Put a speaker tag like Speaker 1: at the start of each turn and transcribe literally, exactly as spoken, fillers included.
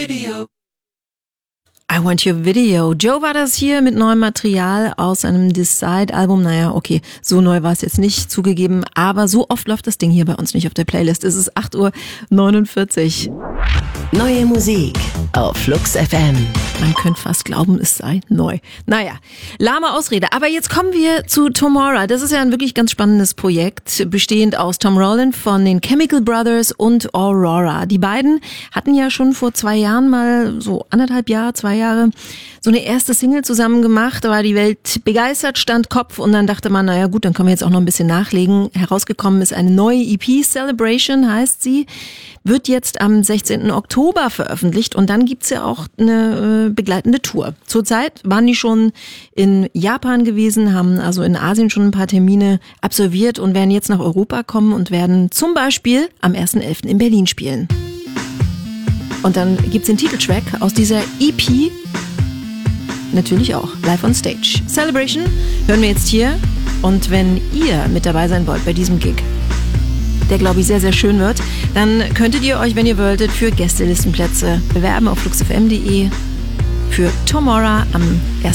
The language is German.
Speaker 1: video.
Speaker 2: I Want Your Video. Joe war das hier mit neuem Material aus einem Decide-Album. Naja, okay, so neu war es jetzt nicht, zugegeben, aber so oft läuft das Ding hier bei uns nicht auf der Playlist. Es ist acht Uhr neunundvierzig.
Speaker 3: Neue Musik auf Flux F M.
Speaker 2: Man könnte fast glauben, es sei neu. Naja, lahme Ausrede. Aber jetzt kommen wir zu Tomorrow. Das ist ja ein wirklich ganz spannendes Projekt, bestehend aus Tom Rowland von den Chemical Brothers und Aurora. Die beiden hatten ja schon vor zwei Jahren mal, so anderthalb Jahre, zwei Jahre, so eine erste Single zusammen gemacht. Da war die Welt begeistert, stand Kopf und dann dachte man, naja gut, dann können wir jetzt auch noch ein bisschen nachlegen. Herausgekommen ist eine neue E P, Celebration heißt sie, wird jetzt am sechzehnten Oktober veröffentlicht und dann gibt's ja auch eine äh, begleitende Tour. Zurzeit waren die schon in Japan gewesen, haben also in Asien schon ein paar Termine absolviert und werden jetzt nach Europa kommen und werden zum Beispiel am ersten elften in Berlin spielen. Und dann gibt's den Titeltrack aus dieser E P, natürlich auch live on stage. Celebration hören wir jetzt hier und wenn ihr mit dabei sein wollt bei diesem Gig, der, glaube ich, sehr, sehr schön wird, dann könntet ihr euch, wenn ihr wolltet, für Gästelistenplätze bewerben auf flux f m punkt d e für Tomorrow am ersten